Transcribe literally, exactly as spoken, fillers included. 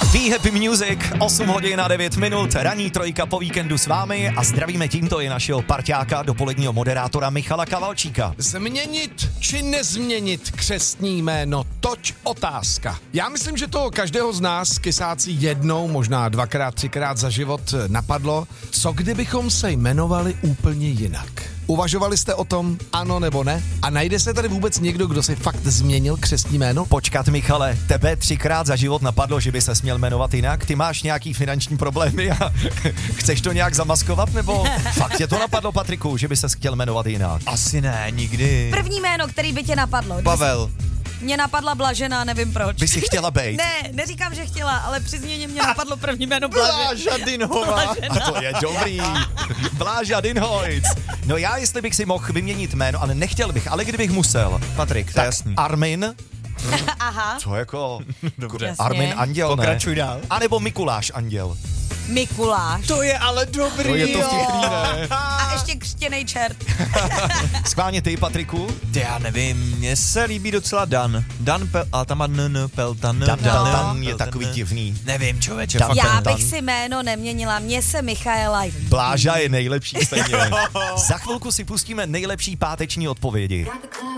We Happy Music, osm hodin a devět minut, ranní trojka po víkendu s vámi a zdravíme tímto i našeho parťáka, dopoledního moderátora Michala Kavalčíka. Změnit či nezměnit křestní jméno, toť otázka. Já myslím, že to každého z nás kysácí jednou, možná dvakrát, třikrát za život napadlo, co kdybychom se jmenovali úplně jinak. Uvažovali jste o tom, ano nebo ne? A najde se tady vůbec někdo, kdo si fakt změnil křestní jméno? Počkat, Michale, tebe třikrát za život napadlo, že by se směl jmenovat jinak? Ty máš nějaký finanční problémy a chceš to nějak zamaskovat, nebo fakt tě to napadlo, Patriku, že by se chtěl jmenovat jinak? Asi ne, nikdy. První jméno, který by tě napadlo. Pavel. Mě napadla Blažena, nevím proč. By si chtěla bejt? Ne, neříkám, že chtěla, ale při změně mě napadlo první jméno Blažena. Bláža Dinhová. A to je dobrý. Bláža Dinhojc. No já, jestli bych si mohl vyměnit jméno, ale nechtěl bych, ale kdybych musel. Patrik, to je jasný. Armin. Aha. Co jako? Dobře. Jasně. Armin Anděl, ne? Pokračuj dál. A nebo Mikuláš Anděl. Mikuláš. To je ale dobrý, To je to jo. vtipný, ne? A ještě křtěnej čert. Schválně ty, Patriku? Ty, já nevím, mně se líbí docela Dan. Dan, pel, a tam má n, n, peltan, Dan, Dan, No. Dan je takový divný. Nevím, člověče, Dan. fakt Já ten Dan. bych si jméno neměnila, mně se Michaela líbí. Bláža je nejlepší stejně. Za chvilku si pustíme nejlepší páteční odpovědi.